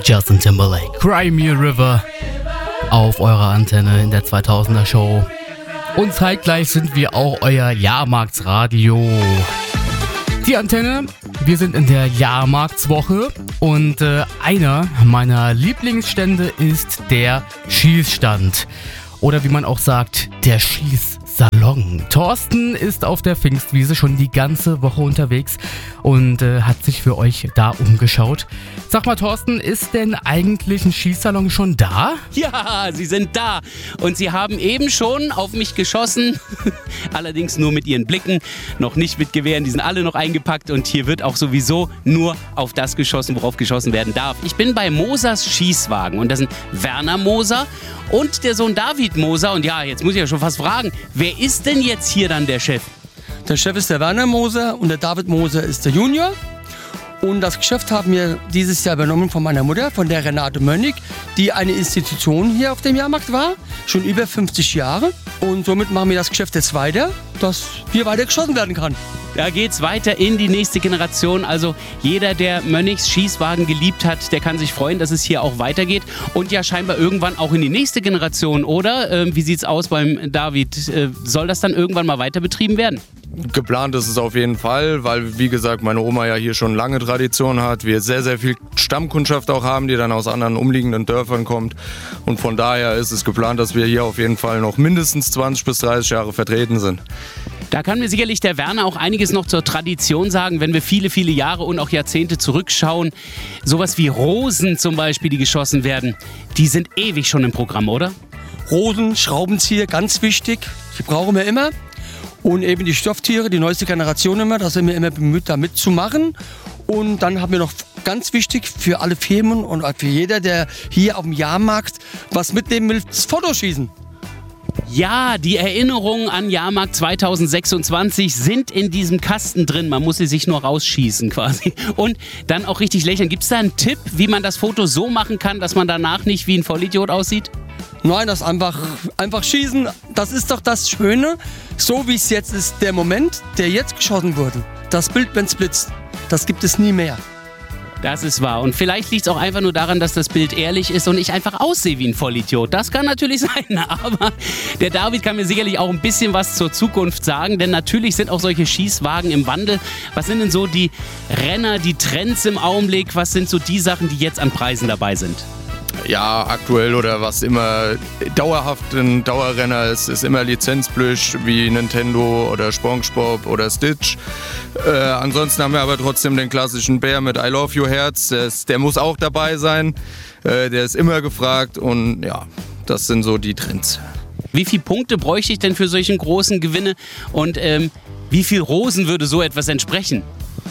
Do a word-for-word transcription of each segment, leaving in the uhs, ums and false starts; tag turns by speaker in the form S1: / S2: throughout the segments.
S1: Justin Timberlake, Cry Me a River auf eurer Antenne in der zweitausender Show. Und zeitgleich sind wir auch euer Jahrmarktsradio. Die Antenne, wir sind in der Jahrmarktswoche und äh, einer meiner Lieblingsstände ist der Schießstand. Oder wie man auch sagt, der Schießsalon. Thorsten ist auf der Pfingstwiese schon die ganze Woche unterwegs und äh, hat sich für euch da umgeschaut. Sag mal, Thorsten, ist denn eigentlich ein Schießsalon schon da?
S2: Ja, sie sind da und sie haben eben schon auf mich geschossen, allerdings nur mit ihren Blicken, noch nicht mit Gewehren, die sind alle noch eingepackt und hier wird auch sowieso nur auf das geschossen, worauf geschossen werden darf. Ich bin bei Mosers Schießwagen und das sind Werner Moser und der Sohn David Moser und ja, jetzt muss ich ja schon fast fragen, wer ist denn jetzt hier dann der Chef?
S3: Der Chef ist der Werner Moser und der David Moser ist der Junior. Und das Geschäft haben wir dieses Jahr übernommen von meiner Mutter, von der Renate Mönnig, die eine Institution hier auf dem Jahrmarkt war, schon über fünfzig Jahre. Und somit machen wir das Geschäft jetzt weiter, dass hier weiter geschossen werden kann.
S2: Da geht's weiter in die nächste Generation. Also jeder, der Mönnigs Schießwagen geliebt hat, der kann sich freuen, dass es hier auch weitergeht. Und ja scheinbar irgendwann auch in die nächste Generation, oder? Ähm, wie sieht's aus beim David? Äh, soll das dann irgendwann mal weiter betrieben werden?
S4: Geplant ist es auf jeden Fall, weil, wie gesagt, meine Oma ja hier schon lange Tradition hat. Wir sehr, sehr viel Stammkundschaft auch haben, die dann aus anderen umliegenden Dörfern kommt. Und von daher ist es geplant, dass wir hier auf jeden Fall noch mindestens zwanzig bis dreißig Jahre vertreten sind.
S2: Da kann mir sicherlich der Werner auch einiges noch zur Tradition sagen, wenn wir viele, viele Jahre und auch Jahrzehnte zurückschauen. Sowas wie Rosen zum Beispiel, die geschossen werden, die sind ewig schon im Programm, oder?
S3: Rosen, Schraubenzieher, ganz wichtig, die brauchen wir immer. Und eben die Stofftiere, die neueste Generation immer, da sind wir immer bemüht, da mitzumachen. Und dann haben wir noch ganz wichtig für alle Firmen und für jeder, der hier auf dem Jahrmarkt was mitnehmen will, das Fotoschießen.
S2: Ja, die Erinnerungen an Jahrmarkt zweitausendsechsundzwanzig sind in diesem Kasten drin. Man muss sie sich nur rausschießen quasi. Und dann auch richtig lächeln. Gibt es da einen Tipp, wie man das Foto so machen kann, dass man danach nicht wie ein Vollidiot aussieht?
S3: Nein, das einfach, einfach schießen, das ist doch das Schöne. So wie es jetzt ist, der Moment, der jetzt geschossen wurde. Das Bild, wenn es blitzt, das gibt es nie mehr.
S2: Das ist wahr. Und vielleicht liegt es auch einfach nur daran, dass das Bild ehrlich ist und ich einfach aussehe wie ein Vollidiot. Das kann natürlich sein, aber der David kann mir sicherlich auch ein bisschen was zur Zukunft sagen, denn natürlich sind auch solche Schießwagen im Wandel. Was sind denn so die Renner, die Trends im Augenblick? Was sind so die Sachen, die jetzt an Preisen dabei sind?
S4: Ja, aktuell oder was immer dauerhaft ein Dauerrenner ist, ist immer Lizenzplüsch wie Nintendo oder SpongeBob oder Stitch. Äh, ansonsten haben wir aber trotzdem den klassischen Bär mit I Love You Herz, der, ist, der muss auch dabei sein, äh, der ist immer gefragt und ja, das sind so die Trends.
S2: Wie viele Punkte bräuchte ich denn für solchen großen Gewinne und ähm, wie viel Rosen würde so etwas entsprechen?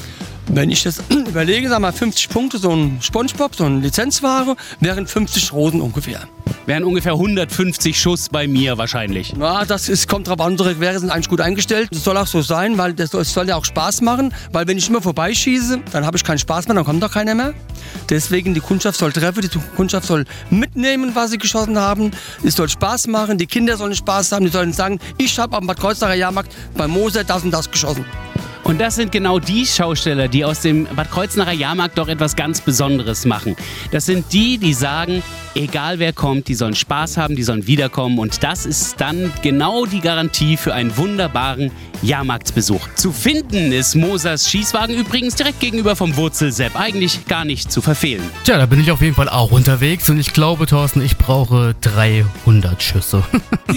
S3: Wenn ich das überlege, sag mal fünfzig Punkte, so ein SpongeBob, so eine Lizenzware, wären fünfzig Rosen ungefähr.
S2: Wären ungefähr hundertfünfzig Schuss bei mir wahrscheinlich.
S3: Ja, das ist, kommt drauf an, unsere Gewehre sind eigentlich gut eingestellt. Das soll auch so sein, weil das, das soll ja auch Spaß machen. Weil wenn ich immer vorbeischieße, dann habe ich keinen Spaß mehr, dann kommt doch keiner mehr. Deswegen, die Kundschaft soll treffen, die Kundschaft soll mitnehmen, was sie geschossen haben. Es soll Spaß machen, die Kinder sollen Spaß haben, die sollen sagen, ich habe am Bad Kreuznacher Jahrmarkt bei Moser das und das geschossen.
S2: Und das sind genau die Schausteller, die aus dem Bad Kreuznacher Jahrmarkt doch etwas ganz Besonderes machen. Das sind die, die sagen, egal wer kommt, die sollen Spaß haben, die sollen wiederkommen. Und das ist dann genau die Garantie für einen wunderbaren Jahrmarktsbesuch. Zu finden ist Mosers Schießwagen übrigens direkt gegenüber vom Wurzelsepp. Eigentlich gar nicht zu verfehlen.
S1: Tja, da bin ich auf jeden Fall auch unterwegs und ich glaube, Thorsten, ich brauche dreihundert Schüsse.